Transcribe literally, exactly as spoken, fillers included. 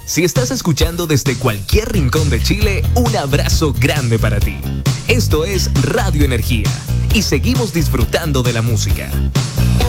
Si estás escuchando desde cualquier rincón de Chile, un abrazo grande para ti. Esto es Radio Energía y seguimos disfrutando de la música.